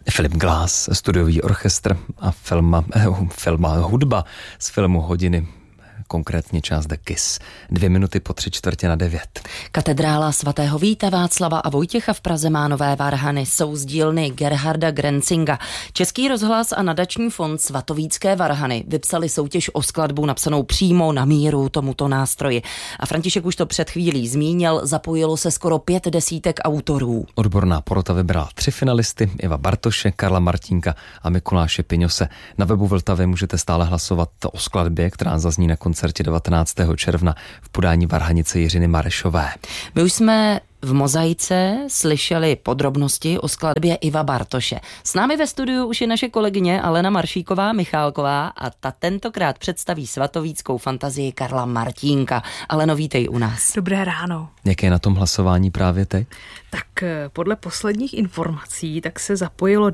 Philip Glass, studiový orchestr a hudba z filmu Hodiny, konkrétně část The Kiss. 2 minuty po 8:45. Katedrála svatého Víta, Václava a Vojtěcha v Praze má nové varhany. Jsou z dílny Gerharda Grenzinga. Český rozhlas a nadační fond Svatovícké varhany vypsali soutěž o skladbu napsanou přímo na míru tomuto nástroji. A František už to před chvílí zmínil, zapojilo se skoro 5 desítek autorů. Odborná porota vybrala 3 finalisty: Iva Bartoše, Karla Martínka a Mikuláše Piňose. Na webu Vltavy můžete stále hlasovat o skladbě, která zazní na koncertě 19. června v podání varhanice Jiřiny Marešové. My už jsme v Mozaice slyšeli podrobnosti o skladbě Iva Bartoše. S námi ve studiu už je naše kolegyně Alena Maršíková-Michálková a ta tentokrát představí svatovíckou fantazii Karla Martínka. Aleno, vítej u nás. Dobré ráno. Jak je na tom hlasování právě teď? Tak podle posledních informací tak se zapojilo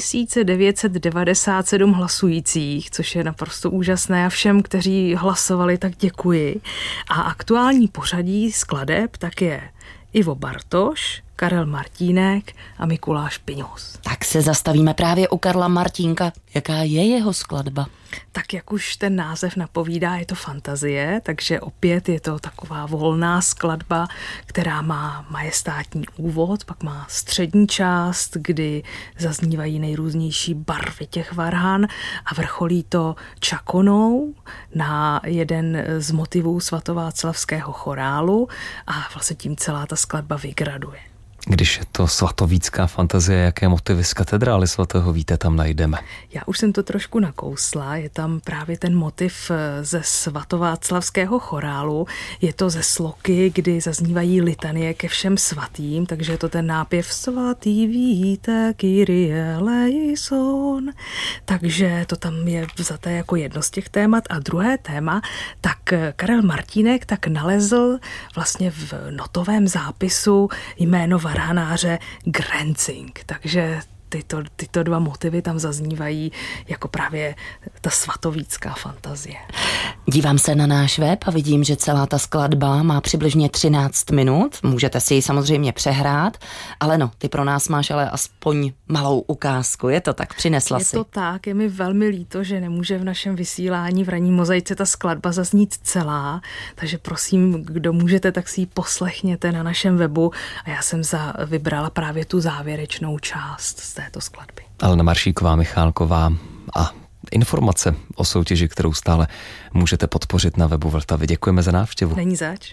2997 hlasujících, což je naprosto úžasné a všem, kteří hlasovali, tak děkuji. A aktuální pořadí skladeb tak je Ivo Bartoš, Karel Martínek a Mikuláš Piňos. Tak se zastavíme právě u Karla Martínka. Jaká je jeho skladba? Tak jak už ten název napovídá, je to fantazie, takže opět je to taková volná skladba, která má majestátní úvod, pak má střední část, kdy zaznívají nejrůznější barvy těch varhan a vrcholí to čakonou na jeden z motivů svatováclavského chorálu a vlastně tím celá ta skladba vygraduje. Když je to svatovícká fantazie, jaké motivy z katedrály svatého Víta tam najdeme? Já už jsem to trošku nakousla, je tam právě ten motiv ze svatováclavského chorálu, je to ze sloky, kdy zaznívají litanie ke všem svatým, takže je to ten nápěv Svatý Víte, Kyrie eleison, takže to tam je vzaté jako jedno z těch témat. A druhé téma, tak Karel Martínek tak nalezl vlastně v notovém zápisu jméno varhanáře Grenzing, takže tyto 2 motivy tam zaznívají jako právě ta svatovícká fantazie. Dívám se na náš web a vidím, že celá ta skladba má přibližně 13 minut. Můžete si ji samozřejmě přehrát, ale no, ty pro nás máš ale aspoň malou ukázku. Je to tak? Přinesla si. Je to tak, je mi velmi líto, že nemůže v našem vysílání v ranní Mozaice ta skladba zaznít celá, takže prosím, kdo můžete, tak si ji poslechněte na našem webu a já jsem vybrala právě tu závěrečnou část z této skladby. Alena Maršíková-Michálková a informace o soutěži, kterou stále můžete podpořit na webu Vltavy. Děkujeme za návštěvu. Není zač.